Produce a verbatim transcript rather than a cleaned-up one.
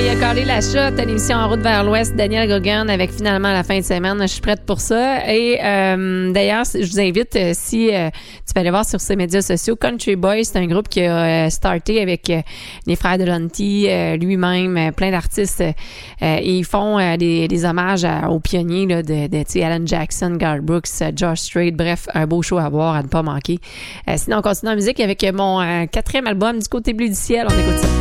il a collé la shot à l'émission En route vers l'Ouest, Daniel Gogan, avec finalement la fin de semaine. Je suis prête pour ça. Et euh, d'ailleurs, je vous invite, euh, si euh, tu vas aller voir sur ses médias sociaux, Country Boys, c'est un groupe qui a euh, starté avec euh, les frères de Lonty, euh, lui-même, euh, plein d'artistes. Euh, et ils font euh, des, des hommages à, aux pionniers là, de, de tu sais, Alan Jackson, Garth Brooks, euh, George Strait. Bref, un beau show à voir, à ne pas manquer. Euh, sinon, on continue en musique avec mon euh, quatrième album du côté bleu du ciel. On écoute ça.